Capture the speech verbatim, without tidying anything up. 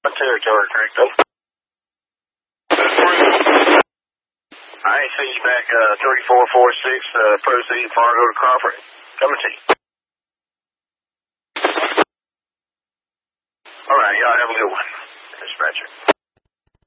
Territory, correct. I see you back, uh, thirty-four forty-six, uh, proceed Fargo to Crawford. Coming to you. All right, y'all have a good one, dispatcher.